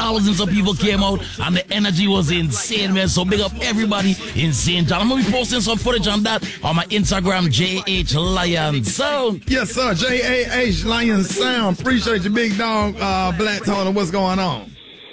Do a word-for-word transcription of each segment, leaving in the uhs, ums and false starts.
thousands of people came out, and the energy was insane, man. So big up everybody in Saint John. I'm going to be posting some footage on that on my Instagram, J H Lion Sound. Yes, sir. J A H Lion Sound. Appreciate you, big dog. Uh, Black Tony, what's going on?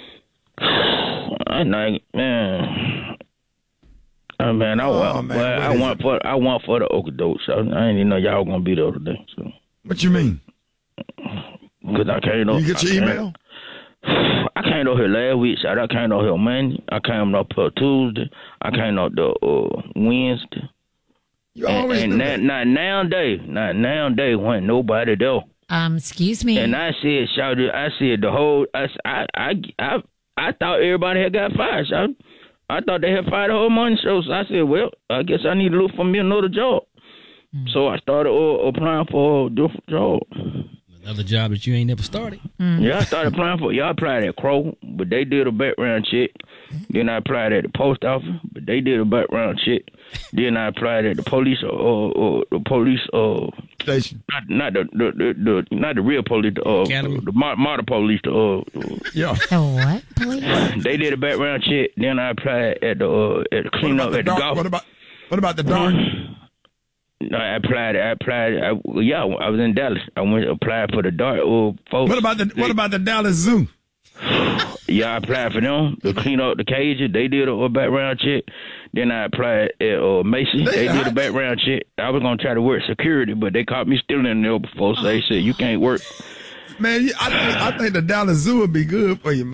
I like, man. Oh, man, I Oh, want, man, well, what I is want for, I want for the Okadoke. So I didn't even know y'all were gonna be there today. So, What you mean? cause I came up. You get your I email? Came, I came up here last week. So I came up here Monday. I came up here Tuesday. I came up the uh, Wednesday. You And, always and do now, that. not nowadays, not nowadays, wasn't nobody there. Um, excuse me. And I said, shouted, I said the whole, I, I, I, I, I thought everybody had got fired. So I, I thought they had fired the whole morning show. So I said, well, I guess I need to look for me another job. Mm. So I started uh, applying for a different job. Another job that you ain't never started. Mm. Yeah, I started applying for, y'all applied at Crow, but they did a background check. Then I applied at the post office, but they did a background check. Then I applied at the police, or uh, uh, the police, uh, station. Not, not the, the, the, the, not the real police, the, uh, the, the model police. The, uh, yeah. The what police? They did a background check. Then I applied at the, uh, at the cleanup the at dark, the golf. What about, what about the dark? No, I applied. I applied. I, yeah, I was in Dallas. I went to apply for the dark. Uh, folks. What about the What about the Dallas Zoo? Yeah, I applied for them to clean up the cages. They did a, a background check. Then I applied at uh, Macy. They, they did a background check. I was gonna try to work security, but they caught me stealing there before. So they said you can't work. Man, I think, I think the Dallas Zoo would be good for you, man.